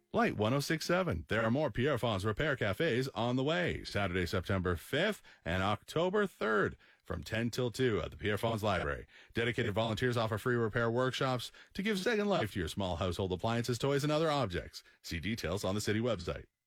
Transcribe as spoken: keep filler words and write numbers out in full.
Light one oh six point seven. There are more Pierre Fons Repair Cafes on the way. Saturday, September fifth and October third from ten till two at the Pierre Fons Library. Dedicated volunteers offer free repair workshops to give second life to your small household appliances, toys, and other objects. See details on the city website.